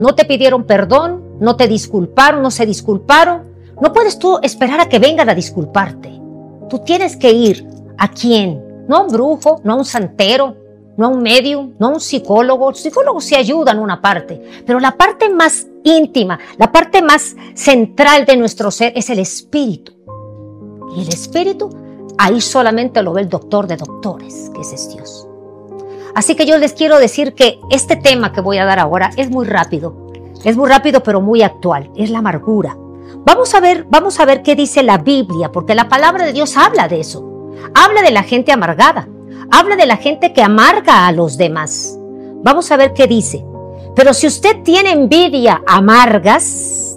no te pidieron perdón, no te disculparon, no se disculparon. No puedes tú esperar a que vengan a disculparte. Tú tienes que ir ¿a quién? No a un brujo, no a un santero, no a un medium, no a un psicólogo. Los psicólogos sí ayudan una parte, pero la parte más íntima, la parte más central de nuestro ser es el espíritu. Y el espíritu, ahí solamente lo ve el doctor de doctores, que ese es Dios. Así que yo les quiero decir que este tema que voy a dar ahora es muy rápido pero muy actual, es la amargura. Vamos a ver qué dice la Biblia, porque la palabra de Dios habla de eso. Habla de la gente amargada, habla de la gente que amarga a los demás. Vamos a ver qué dice. Pero si usted tiene envidias amargas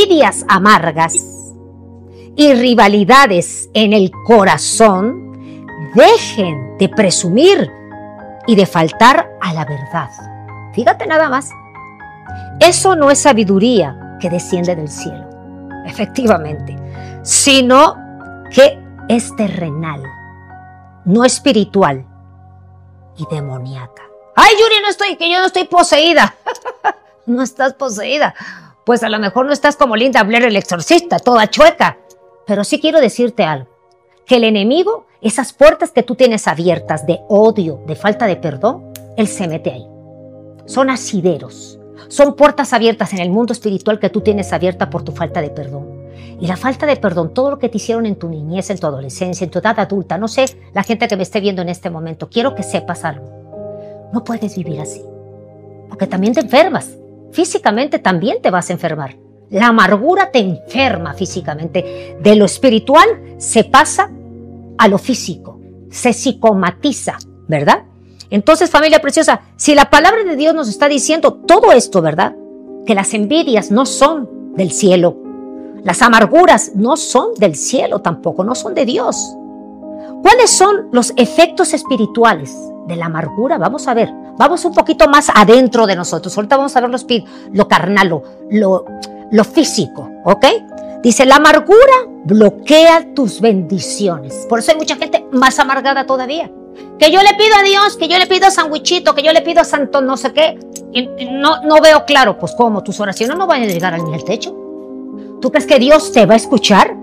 y rivalidades en el corazón, dejen de presumir y de faltar a la verdad. Fíjate nada más. Eso no es sabiduría que desciende del cielo, efectivamente, sino que es terrenal, no espiritual y demoníaca. Ay, Yuri, que yo no estoy poseída. No estás poseída. Pues a lo mejor no estás como Linda Blair, el exorcista, toda chueca. Pero sí quiero decirte algo, que el enemigo, esas puertas que tú tienes abiertas de odio, de falta de perdón, él se mete ahí. Son asideros. Son puertas abiertas en el mundo espiritual que tú tienes abierta por tu falta de perdón. Y la falta de perdón, todo lo que te hicieron en tu niñez, en tu adolescencia, en tu edad adulta, no sé, la gente que me esté viendo en este momento, quiero que sepas algo. No puedes vivir así, porque también te enfermas. Físicamente también te vas a enfermar. La amargura te enferma físicamente. De lo espiritual se pasa a lo físico, se psicomatiza, ¿verdad? Entonces, familia preciosa, si la palabra de Dios nos está diciendo todo esto, ¿verdad? Que las envidias no son del cielo. Las amarguras no son del cielo tampoco, no son de Dios. ¿Cuáles son los efectos espirituales de la amargura? Vamos a ver, vamos un poquito más adentro de nosotros. Ahorita vamos a ver lo carnal, lo físico, ¿ok? Dice, la amargura bloquea tus bendiciones. Por eso hay mucha gente más amargada todavía. Que yo le pido a Dios, que yo le pido a Sandwichito, que yo le pido a Santo no sé qué. Y no veo claro, pues cómo tus oraciones no van a llegar ni al techo. ¿Tú crees que Dios te va a escuchar?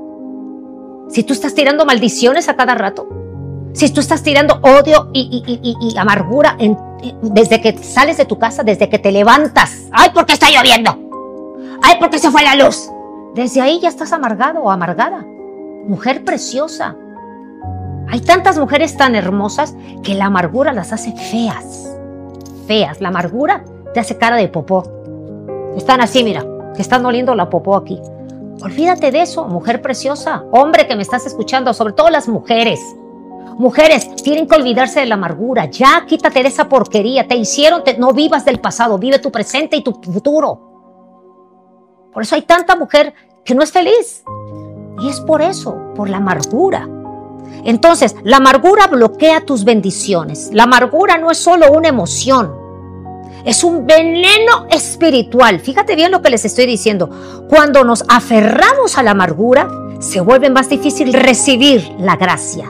Si tú estás tirando maldiciones a cada rato, si tú estás tirando odio y amargura desde que sales de tu casa, desde que te levantas. ¡Ay, por qué está lloviendo! ¡Ay, por qué se fue la luz! Desde ahí ya estás amargado o amargada. Mujer preciosa. Hay tantas mujeres tan hermosas que la amargura las hace feas. Feas. La amargura te hace cara de popó. Están así, mira, que están oliendo la popó aquí. Olvídate de eso, mujer preciosa. Hombre que me estás escuchando, sobre todo las mujeres. Mujeres, tienen que olvidarse de la amargura. Ya, quítate de esa porquería. Te hicieron, no vivas del pasado. Vive tu presente y tu futuro. Por eso hay tanta mujer que no es feliz. Y es por eso, por la amargura. Entonces, la amargura bloquea tus bendiciones. La amargura no es solo una emoción. Es un veneno espiritual. Fíjate bien lo que les estoy diciendo. Cuando nos aferramos a la amargura, se vuelve más difícil recibir la gracia.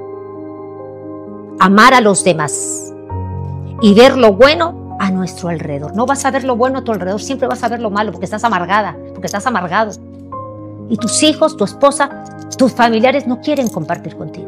Amar a los demás y ver lo bueno a nuestro alrededor. No vas a ver lo bueno a tu alrededor, siempre vas a ver lo malo porque estás amargada, porque estás amargado. Y tus hijos, tu esposa, tus familiares no quieren compartir contigo.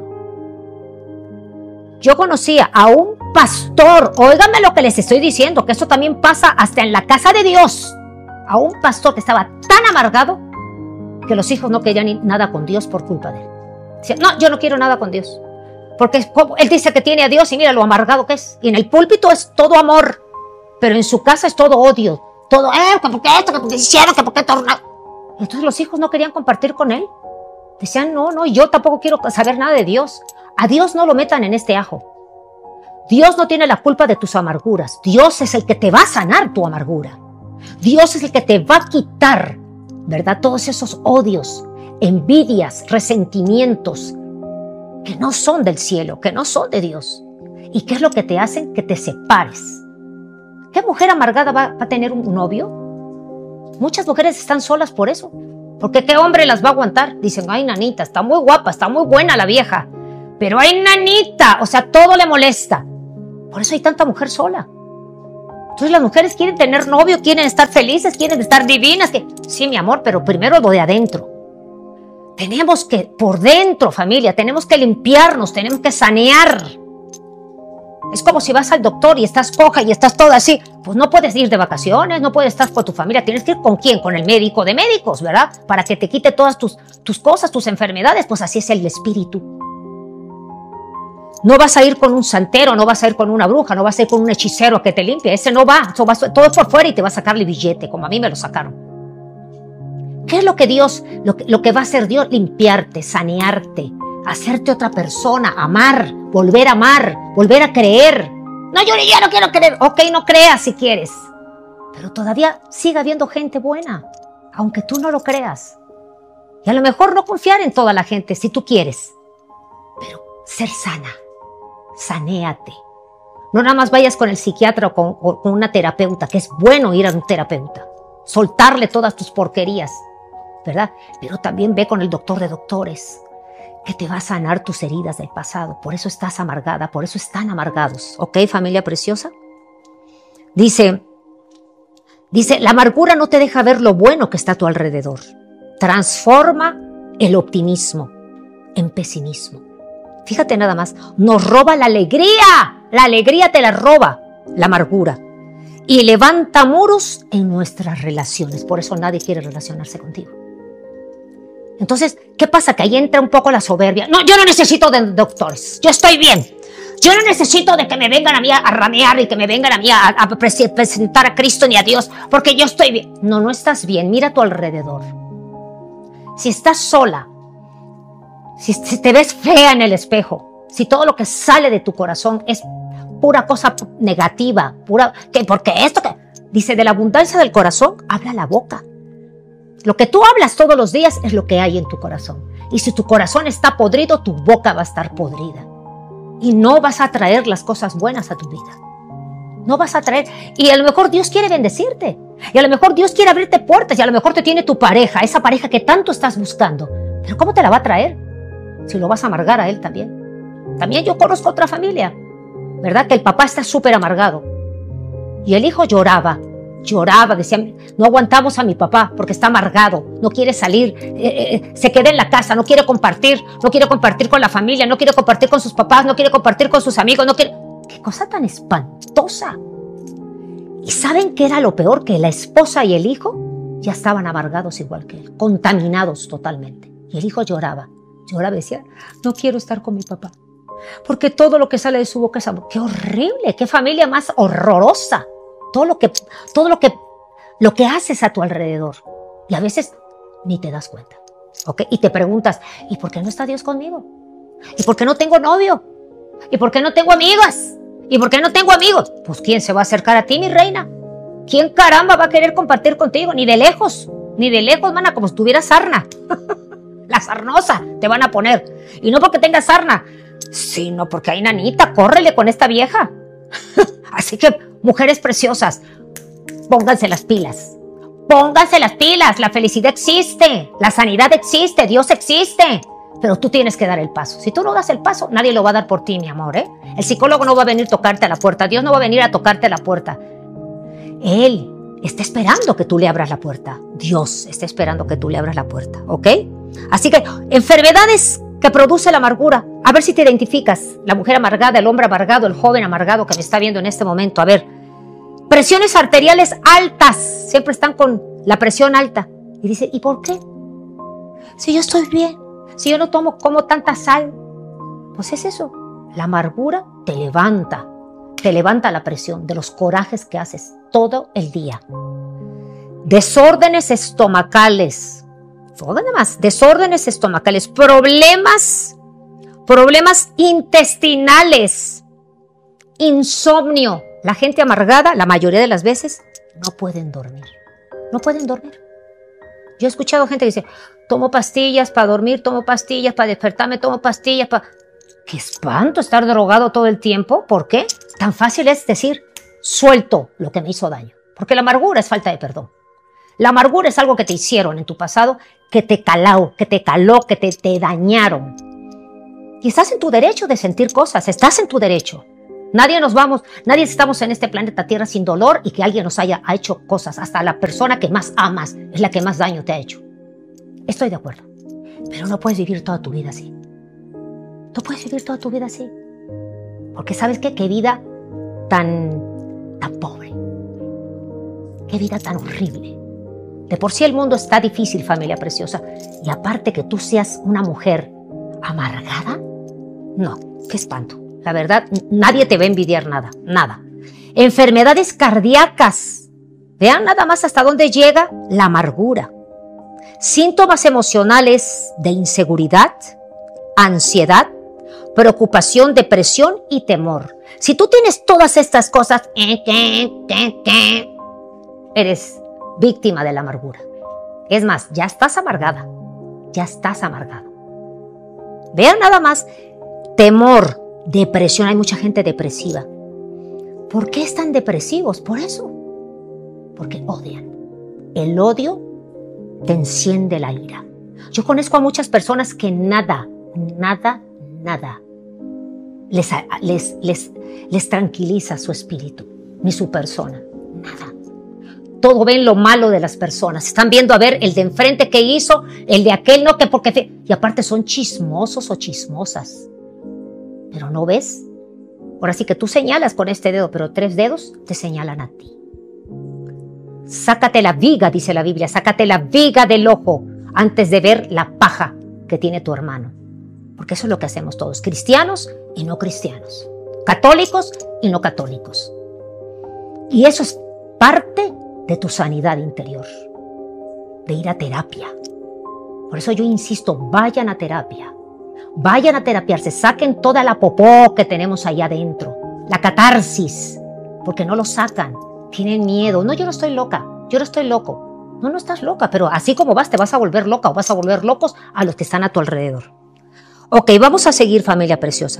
Yo conocía a un pastor, óiganme lo que les estoy diciendo, que eso también pasa hasta en la casa de Dios. A un pastor que estaba tan amargado que los hijos no querían nada con Dios por culpa de él. Decían, no, yo no quiero nada con Dios. Porque él dice que tiene a Dios y mira lo amargado que es. Y en el púlpito es todo amor, pero en su casa es todo odio. Todo, que por qué esto, que por qué hicieron, que por qué tornado. Entonces los hijos no querían compartir con él. Decían, no, yo tampoco quiero saber nada de Dios. A Dios no lo metan en este ajo. Dios no tiene la culpa de tus amarguras. Dios es el que te va a sanar tu amargura. Dios es el que te va a quitar, ¿verdad? Todos esos odios, envidias, resentimientos que no son del cielo, que no son de Dios. ¿Y qué es lo que te hacen? Que te separes. ¿Qué mujer amargada va a tener un novio? Muchas mujeres están solas por eso. Porque ¿qué hombre las va a aguantar? Dicen, ay, nanita, está muy guapa, está muy buena la vieja. Pero ay, nanita, o sea, todo le molesta. Por eso hay tanta mujer sola. Entonces las mujeres quieren tener novio, quieren estar felices, quieren estar divinas. Sí, mi amor, pero primero lo de adentro. Tenemos que, por dentro, familia, tenemos que limpiarnos, tenemos que sanear. Es como si vas al doctor y estás coja y estás toda así. Pues no puedes ir de vacaciones, no puedes estar con tu familia. Tienes que ir ¿con quién? Con el médico de médicos, ¿verdad? Para que te quite todas tus cosas, tus enfermedades. Pues así es el espíritu. No vas a ir con un santero, no vas a ir con una bruja, no vas a ir con un hechicero que te limpie. Ese no va, todo es por fuera y te va a sacarle billete, como a mí me lo sacaron. ¿Qué es lo que Dios, lo que va a hacer Dios? Limpiarte, sanearte, hacerte otra persona, amar, volver a creer. No, yo ya no quiero creer. Ok, no creas si quieres. Pero todavía sigue habiendo gente buena, aunque tú no lo creas. Y a lo mejor no confiar en toda la gente si tú quieres. Pero ser sana, sanéate. No nada más vayas con el psiquiatra o con una terapeuta, que es bueno ir a un terapeuta. Soltarle todas tus porquerías, ¿verdad? Pero también ve con el doctor de doctores, que te va a sanar tus heridas del pasado. Por eso estás amargada, por eso están amargados. ¿Ok, familia preciosa? Dice, la amargura no te deja ver lo bueno que está a tu alrededor. Transforma el optimismo en pesimismo. Fíjate nada más, nos roba la alegría. La alegría te la roba la amargura. Y levanta muros en nuestras relaciones. Por eso nadie quiere relacionarse contigo. Entonces, ¿qué pasa? Que ahí entra un poco la soberbia. No, yo no necesito de doctores. Yo estoy bien. Yo no necesito de que me vengan a mí a ramear y que me vengan a mí a presentar a Cristo ni a Dios, porque yo estoy bien. No, no estás bien. Mira a tu alrededor. Si estás sola, si te ves fea en el espejo, si todo lo que sale de tu corazón es pura cosa negativa, porque esto que dice, de la abundancia del corazón habla la boca. Lo que tú hablas todos los días es lo que hay en tu corazón. Y si tu corazón está podrido, tu boca va a estar podrida. Y no vas a traer las cosas buenas a tu vida. No vas a traer. Y a lo mejor Dios quiere bendecirte. Y a lo mejor Dios quiere abrirte puertas. Y a lo mejor te tiene tu pareja, esa pareja que tanto estás buscando. Pero ¿cómo te la va a traer? Si lo vas a amargar a él también. También yo conozco otra familia, ¿verdad? Que el papá está súper amargado. Y el hijo lloraba, decía, no aguantamos a mi papá porque está amargado, no quiere salir, se queda en la casa, no quiere compartir con la familia, no quiere compartir con sus papás, no quiere compartir con sus amigos, no quiere... ¡Qué cosa tan espantosa! ¿Y saben qué era lo peor? Que la esposa y el hijo ya estaban amargados igual que él, contaminados totalmente. Y el hijo lloraba y decía, no quiero estar con mi papá, porque todo lo que sale de su boca es amor. ¡Qué horrible! ¡Qué familia más horrorosa! Todo lo que haces a tu alrededor. Y a veces ni te das cuenta. ¿Ok? Y te preguntas, ¿y por qué no está Dios conmigo? ¿Y por qué no tengo novio? ¿Y por qué no tengo amigas? ¿Y por qué no tengo amigos? Pues ¿quién se va a acercar a ti, mi reina? ¿Quién caramba va a querer compartir contigo? Ni de lejos, mana, como si tuvieras sarna. La sarnosa te van a poner. Y no porque tengas sarna, sino porque hay nanita, córrele con esta vieja. Así que, mujeres preciosas, pónganse las pilas. Pónganse las pilas. La felicidad existe, la sanidad existe, Dios existe. Pero tú tienes que dar el paso. Si tú no das el paso, nadie lo va a dar por ti, mi amor, ¿eh? El psicólogo no va a venir a tocarte a la puerta. Dios no va a venir a tocarte a la puerta. Él está esperando que tú le abras la puerta. Dios está esperando que tú le abras la puerta, ¿ok? Así que, enfermedades que produce la amargura. A ver si te identificas. La mujer amargada, el hombre amargado, el joven amargado que me está viendo en este momento. A ver. Presiones arteriales altas. Siempre están con la presión alta. Y dice, ¿y por qué? Si yo estoy bien. Si yo no como tanta sal. Pues es eso. La amargura te levanta. Te levanta la presión de los corajes que haces todo el día. Desórdenes estomacales. Todo demás. Desórdenes estomacales. Problemas intestinales. Insomnio. La gente amargada, la mayoría de las veces, no pueden dormir. No pueden dormir. Yo he escuchado gente que dice, tomo pastillas para dormir, tomo pastillas para despertarme, tomo pastillas para... ¡Qué espanto estar drogado todo el tiempo! ¿Por qué? Tan fácil es decir, suelto lo que me hizo daño. Porque la amargura es falta de perdón. La amargura es algo que te hicieron en tu pasado, que te caló, que te dañaron. Y estás en tu derecho de sentir cosas, estás en tu derecho. Nadie nos vamos, nadie estamos en este planeta Tierra sin dolor y que alguien nos haya hecho cosas. Hasta la persona que más amas es la que más daño te ha hecho. Estoy de acuerdo. Pero no puedes vivir toda tu vida así. No puedes vivir toda tu vida así. Porque ¿sabes qué? Qué vida tan pobre. Qué vida tan horrible. De por sí el mundo está difícil, familia preciosa. Y aparte que tú seas una mujer amargada, no, qué espanto. La verdad, nadie te va a envidiar nada, nada. Enfermedades cardíacas. Vean nada más hasta dónde llega la amargura. Síntomas emocionales de inseguridad, ansiedad, preocupación, depresión y temor. Si tú tienes todas estas cosas, eres víctima de la amargura. Es más, ya estás amargada. Ya estás amargado. Vean nada más, temor, depresión. Hay mucha gente depresiva. ¿Por qué están depresivos? Por eso. Porque odian. El odio te enciende la ira. Yo conozco a muchas personas que nada les tranquiliza su espíritu, ni su persona. Nada. Todo ven lo malo de las personas. Están viendo a ver el de enfrente que hizo, el de aquel no, que porque... Y aparte son chismosos o chismosas. Pero ¿no ves? Ahora sí que tú señalas con este dedo, pero 3 dedos te señalan a ti. Sácate la viga, dice la Biblia, sácate la viga del ojo antes de ver la paja que tiene tu hermano. Porque eso es lo que hacemos todos, cristianos y no cristianos, católicos y no católicos. Y eso es parte de tu sanidad interior, de ir a terapia. Por eso yo insisto, vayan a terapia. Vayan a terapiarse, saquen toda la popó que tenemos allá adentro, la catarsis, porque no lo sacan, tienen miedo. No, yo no estoy loca, yo no estoy loco. No, no estás loca, pero así como vas, te vas a volver loca o vas a volver locos a los que están a tu alrededor. Ok, vamos a seguir, familia preciosa.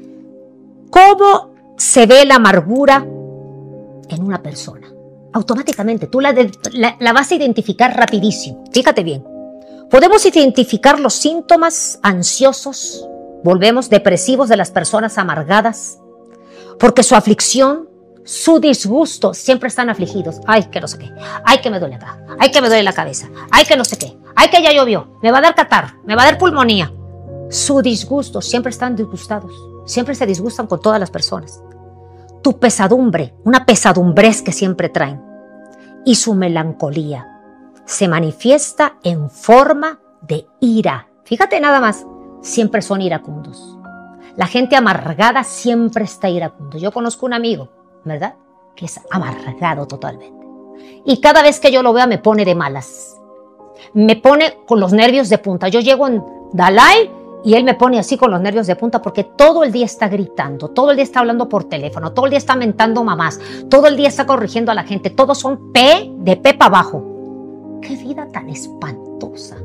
¿Cómo se ve la amargura en una persona? Automáticamente, tú la vas a identificar rapidísimo. Fíjate bien. Podemos identificar los síntomas ansiosos, volvemos depresivos de las personas amargadas, porque su aflicción, su disgusto, siempre están afligidos. Ay, que no sé qué. Ay, que me duele acá. Ay, que me duele la cabeza. Ay, que no sé qué. Ay, que ya llovió. Me va a dar catarro. Me va a dar pulmonía. Su disgusto, siempre están disgustados. Siempre se disgustan con todas las personas. Tu pesadumbre, una pesadumbrez que siempre traen. Y su melancolía se manifiesta en forma de ira. Fíjate nada más, siempre son iracundos. La gente amargada siempre está iracundo. Yo conozco un amigo, ¿verdad?, que es amargado totalmente. Y cada vez que yo lo veo me pone de malas. Me pone con los nervios de punta. Yo llego en Dalai y él me pone así con los nervios de punta porque todo el día está gritando, todo el día está hablando por teléfono, todo el día está mentando mamás, todo el día está corrigiendo a la gente. Todos son de P para abajo. ¡Qué vida tan espantosa!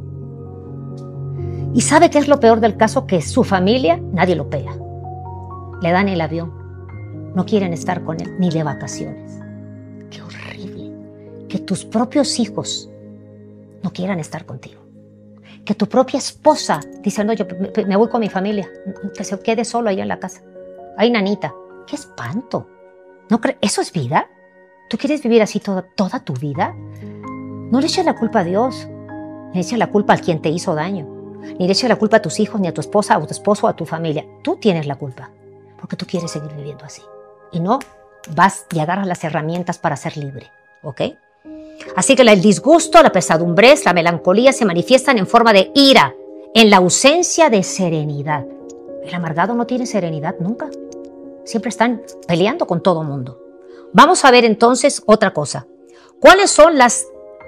¿Y sabe qué es lo peor del caso? Que su familia, nadie lo pela. Le dan el avión. No quieren estar con él, ni de vacaciones. ¡Qué horrible! Que tus propios hijos no quieran estar contigo. Que tu propia esposa dice, no, yo me voy con mi familia. Que se quede solo ahí en la casa. ¡Ay, nanita! ¡Qué espanto! ¿No ¿Eso es vida? ¿Tú quieres vivir así toda tu vida? No le eches la culpa a Dios, ni le eches la culpa a quien te hizo daño, ni le eches la culpa a tus hijos, ni a tu esposa, o a tu esposo, o a tu familia. Tú tienes la culpa, porque tú quieres seguir viviendo así. Y no vas y agarras las herramientas para ser libre, ¿ok? Así que el disgusto, la pesadumbrez, la melancolía se manifiestan en forma de ira, en la ausencia de serenidad. El amargado no tiene serenidad nunca. Siempre están peleando con todo mundo. Vamos a ver entonces otra cosa. ¿Cuáles son las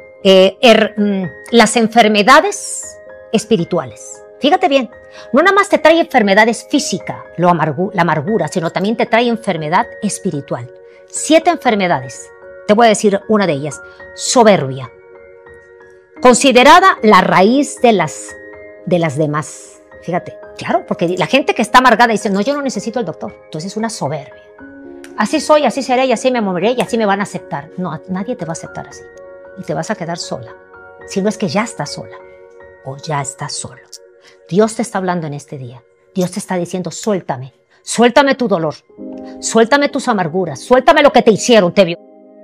enfermedades espirituales? Fíjate bien, no nada más te trae enfermedades físicas, la amargura, sino también te trae enfermedad espiritual. 7 enfermedades, te voy a decir una de ellas. Soberbia, considerada la raíz de las demás. Fíjate, claro, porque la gente que está amargada dice, no, yo no necesito al doctor. Entonces es una soberbia. Así soy, así seré, y así me moriré, y así me van a aceptar. No, nadie te va a aceptar así. Y te vas a quedar sola. Si no es que ya estás sola o ya estás solo. Dios te está hablando en este día. Dios te está diciendo, suéltame tu dolor. Suéltame tus amarguras, suéltame lo que te hicieron, te vio.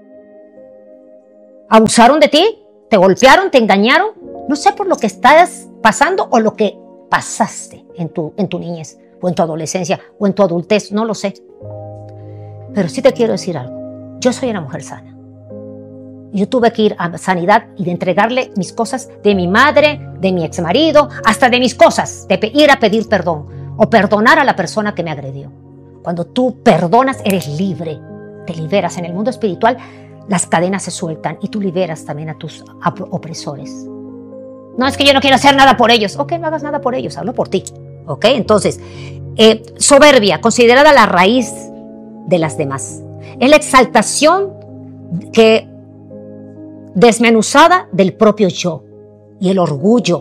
¿Abusaron de ti? ¿Te golpearon? ¿Te engañaron? No sé por lo que estás pasando o lo que pasaste en tu niñez, o en tu adolescencia, o en tu adultez, no lo sé. Pero sí te quiero decir algo. Yo soy una mujer sana. Yo tuve que ir a sanidad y de entregarle mis cosas de mi madre, de mi exmarido, hasta de mis cosas, de ir a pedir perdón o perdonar a la persona que me agredió. Cuando tú perdonas, eres libre, te liberas. En el mundo espiritual, las cadenas se sueltan y tú liberas también a tus opresores. No, es que yo no quiero hacer nada por ellos. Ok, no hagas nada por ellos, hablo por ti. Ok, entonces, soberbia, considerada la raíz de las demás. Es la exaltación que desmenuzada del propio yo y el orgullo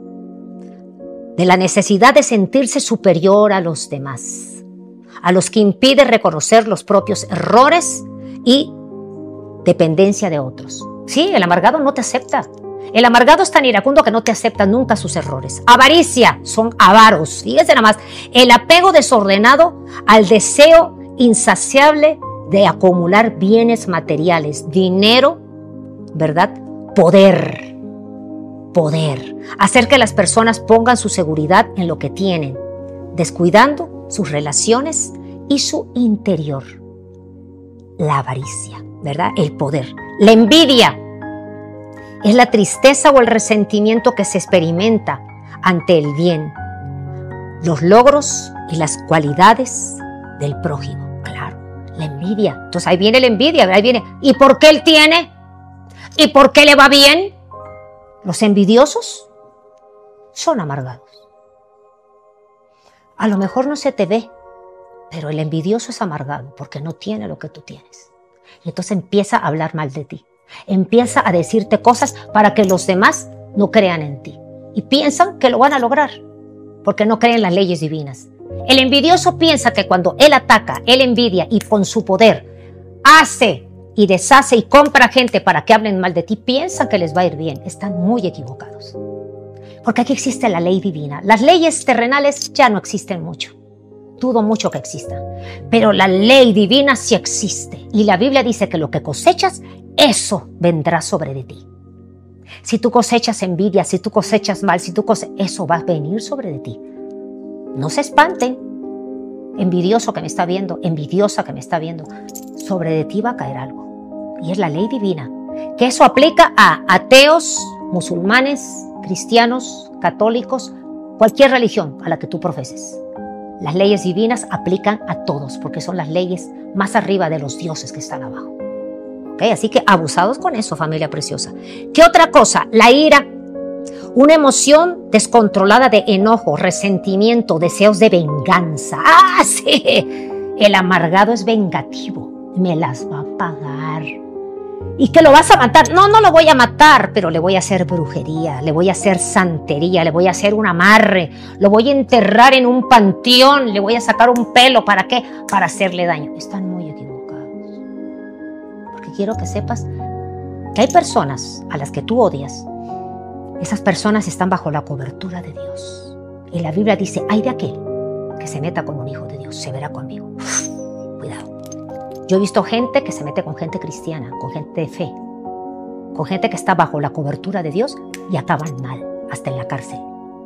de la necesidad de sentirse superior a los demás, a los que impide reconocer los propios errores y dependencia de otros. Sí, el amargado no te acepta. El amargado es tan iracundo que no te acepta nunca sus errores. Avaricia, son avaros. Fíjense nada más, el apego desordenado al deseo insaciable de acumular bienes materiales, dinero, ¿verdad? Poder. Hacer que las personas pongan su seguridad en lo que tienen, descuidando sus relaciones y su interior. La avaricia, ¿verdad? El poder. La envidia es la tristeza o el resentimiento que se experimenta ante el bien, los logros y las cualidades del prójimo. Claro, la envidia. Entonces ahí viene la envidia, ahí viene. ¿Y por qué él tiene? ¿Y por qué le va bien? Los envidiosos son amargados. A lo mejor no se te ve, pero el envidioso es amargado porque no tiene lo que tú tienes. Y entonces empieza a hablar mal de ti. Empieza a decirte cosas para que los demás no crean en ti. Y piensan que lo van a lograr porque no creen en las leyes divinas. El envidioso piensa que cuando él ataca, él envidia y con su poder hace y deshace y compra gente para que hablen mal de ti, piensan que les va a ir bien. Están muy equivocados. Porque aquí existe la ley divina. Las leyes terrenales ya no existen mucho. Dudo mucho que existan. Pero la ley divina sí existe. Y la Biblia dice que lo que cosechas, eso vendrá sobre de ti. Si tú cosechas envidia, si tú cosechas mal, eso va a venir sobre de ti. No se espanten. Envidioso que me está viendo, envidiosa que me está viendo. Sobre de ti va a caer algo. Y es la ley divina, que eso aplica a ateos, musulmanes, cristianos, católicos, cualquier religión a la que tú profeses. Las leyes divinas aplican a todos, porque son las leyes más arriba de los dioses que están abajo. ¿Okay? Así que abusados con eso, familia preciosa. ¿Qué otra cosa? La ira, una emoción descontrolada de enojo, resentimiento, deseos de venganza. ¡Ah, sí! El amargado es vengativo, me las va a pagar. ¿Y que lo vas a matar? No, no lo voy a matar, pero le voy a hacer brujería, le voy a hacer santería, le voy a hacer un amarre, lo voy a enterrar en un panteón, le voy a sacar un pelo. ¿Para qué? Para hacerle daño. Están muy equivocados. Porque quiero que sepas que hay personas a las que tú odias. Esas personas están bajo la cobertura de Dios. Y la Biblia dice, ay de aquel que se meta con un hijo de Dios, se verá conmigo. Cuidado. Yo he visto gente que se mete con gente cristiana, con gente de fe, con gente que está bajo la cobertura de Dios y acaban mal, hasta en la cárcel.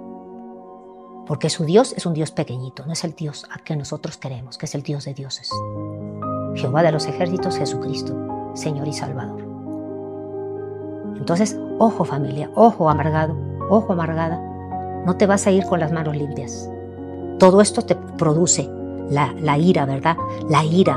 Porque su Dios es un Dios pequeñito, no es el Dios a que nosotros queremos, que es el Dios de dioses. Jehová de los ejércitos, Jesucristo, Señor y Salvador. Entonces, ojo familia, ojo amargado, ojo amargada, no te vas a ir con las manos limpias. Todo esto te produce la ira, ¿verdad? La ira.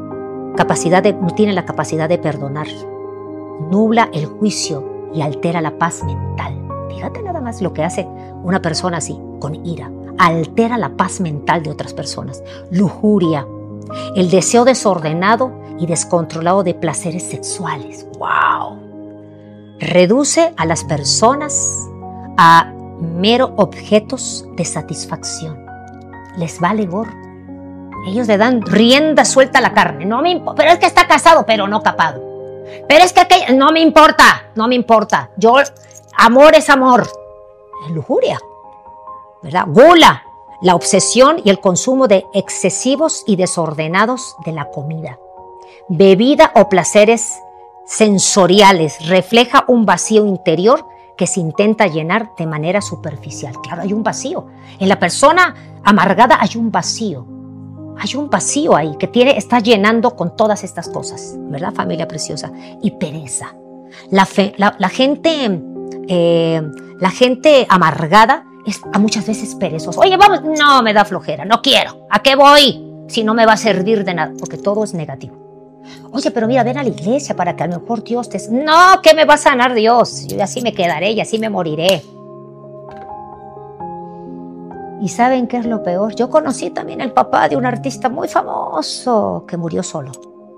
No tiene la capacidad de perdonar, nubla el juicio y altera la paz mental. Fíjate nada más lo que hace una persona así, con ira. Altera la paz mental de otras personas. Lujuria, el deseo desordenado y descontrolado de placeres sexuales. ¡Wow! Reduce a las personas a mero objetos de satisfacción. Les vale gorro. Ellos le dan rienda suelta a la carne. No me importa, pero es que está casado, pero no capado. Pero es que aquella, no me importa. Amor es amor. Es lujuria, ¿verdad? Gula, la obsesión y el consumo de excesivos y desordenados de la comida, bebida o placeres sensoriales. Refleja un vacío interior que se intenta llenar de manera superficial. Claro, hay un vacío. En la persona amargada hay un vacío. Hay un vacío ahí que está llenando con todas estas cosas, ¿verdad, familia preciosa? Y pereza. La gente amargada es muchas veces perezosa. Oye, vamos, no, me da flojera, no quiero. ¿A qué voy? Si no me va a servir de nada, porque todo es negativo. Oye, pero mira, ven a la iglesia para que a lo mejor Dios te... No, ¿qué me va a sanar Dios? Yo así me quedaré y así me moriré. ¿Y saben qué es lo peor? Yo conocí también el papá de un artista muy famoso que murió solo.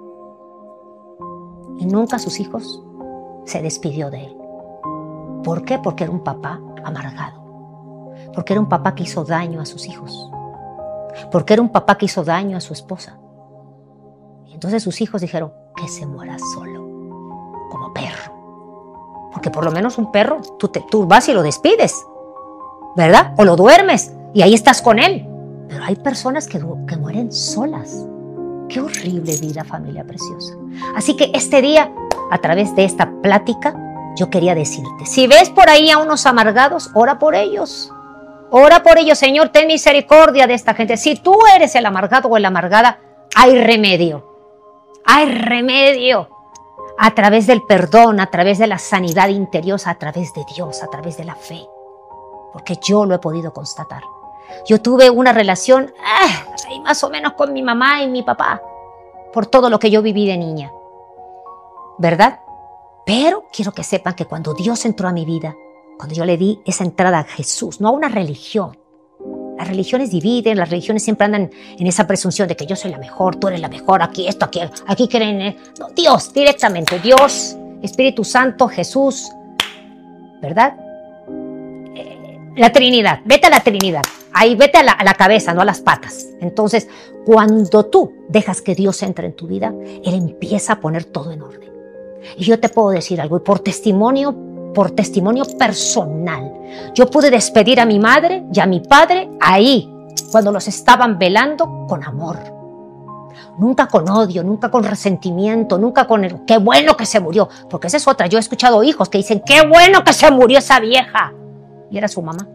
Y nunca sus hijos se despidió de él. ¿Por qué? Porque era un papá amargado. Porque era un papá que hizo daño a sus hijos. Porque era un papá que hizo daño a su esposa. Y entonces sus hijos dijeron, que se muera solo, como perro. Porque por lo menos un perro, tú vas y lo despides, ¿verdad? O lo duermes y ahí estás con él. Pero hay personas que mueren solas. Qué horrible vida, familia preciosa. Así que este día, a través de esta plática, yo quería decirte, si ves por ahí a unos amargados, ora por ellos. Ora por ellos, Señor, ten misericordia de esta gente. Si tú eres el amargado o la amargada, hay remedio. Hay remedio. A través del perdón, a través de la sanidad interior, a través de Dios, a través de la fe. Porque yo lo he podido constatar. Yo tuve una relación ahí más o menos con mi mamá y mi papá, por todo lo que yo viví de niña, ¿verdad? Pero quiero que sepan que cuando Dios entró a mi vida, cuando yo le di esa entrada a Jesús, no a una religión. Las religiones dividen, las religiones siempre andan en esa presunción de que yo soy la mejor, tú eres la mejor, aquí esto, aquí creen. No, Dios, directamente, Dios, Espíritu Santo, Jesús, ¿verdad? La Trinidad, vete a la Trinidad. Ahí vete a la cabeza, no a las patas. Entonces, cuando tú dejas que Dios entre en tu vida, Él empieza a poner todo en orden. Y yo te puedo decir algo, y por testimonio personal, yo pude despedir a mi madre y a mi padre ahí, cuando los estaban velando, con amor. Nunca con odio, nunca con resentimiento, nunca con el qué bueno que se murió. Porque esa es otra. Yo he escuchado hijos que dicen, qué bueno que se murió esa vieja. Y era su mamá.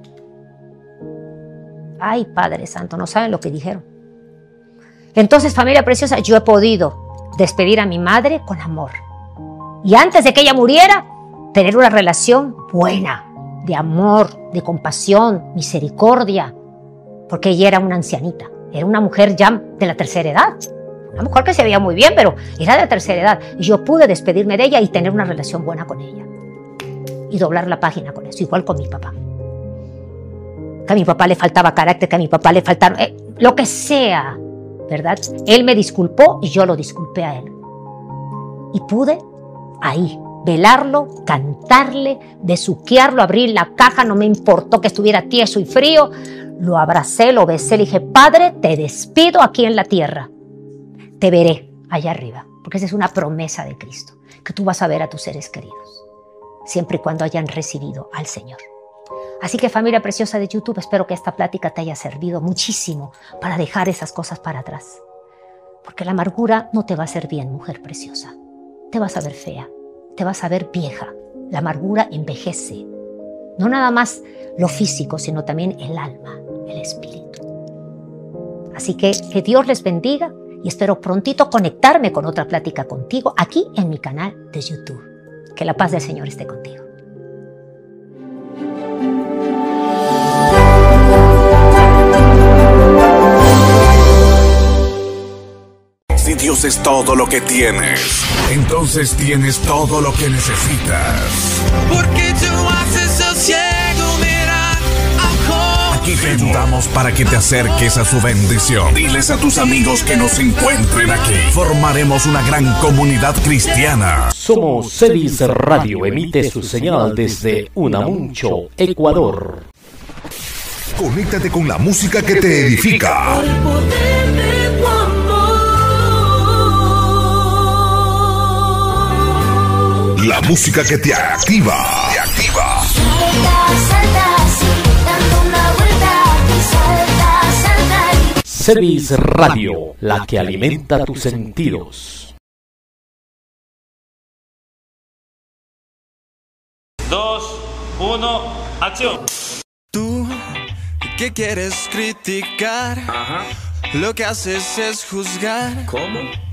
Ay, Padre Santo, no saben lo que dijeron. Entonces, familia preciosa, yo he podido despedir a mi madre con amor. Y antes de que ella muriera, tener una relación buena, de amor, de compasión, misericordia. Porque ella era una ancianita, era una mujer ya de la tercera edad. Una mujer que se veía muy bien, pero era de la tercera edad. Y yo pude despedirme de ella y tener una relación buena con ella. Y doblar la página con eso, igual con mi papá. Que a mi papá le faltaba carácter, que a mi papá le faltaron, lo que sea, ¿verdad? Él me disculpó y yo lo disculpé a él. Y pude ahí velarlo, cantarle, besuquearlo, abrir la caja, no me importó que estuviera tieso y frío. Lo abracé, lo besé, le dije, Padre, te despido aquí en la tierra. Te veré allá arriba, porque esa es una promesa de Cristo, que tú vas a ver a tus seres queridos, siempre y cuando hayan recibido al Señor. Así que, familia preciosa de YouTube, espero que esta plática te haya servido muchísimo para dejar esas cosas para atrás. Porque la amargura no te va a hacer bien, mujer preciosa. Te vas a ver fea, te vas a ver vieja. La amargura envejece. No nada más lo físico, sino también el alma, el espíritu. Así que Dios les bendiga y espero prontito conectarme con otra plática contigo aquí en mi canal de YouTube. Que la paz del Señor esté contigo. Si Dios es todo lo que tienes, entonces tienes todo lo que necesitas. Porque tú haces al ciego mirar a Aquí te ayudamos para que te acerques a su bendición. Diles a tus amigos que nos encuentren aquí. Formaremos una gran comunidad cristiana. Somos Cedis Radio, emite su señal desde Unamuncho, Ecuador. Conéctate con la música que te edifica. La música que te activa. Te activa. Salta, salta, sí, dando una vuelta y salta. Cedis Radio, la que alimenta tus sentidos. 2, 1, acción. Tú que quieres criticar, lo que haces es juzgar. ¿Cómo?